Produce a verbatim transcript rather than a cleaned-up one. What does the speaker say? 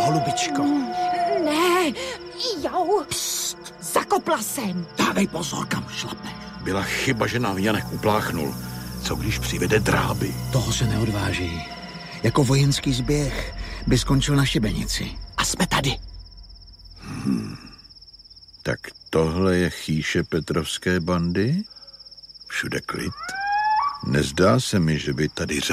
holubičko. Ne, jau, pšt, zakopla jsem. Dávej pozor, kam šlapeš. Byla chyba, že nám Janek upláchnul. Co když přivede dráby? Toho se neodváží. Jako vojenský zběh by skončil na šibenici. A jsme tady. Hmm. Tak tohle je chýše Petrovské bandy? Všude klid. Nezdá se mi, že by tady řád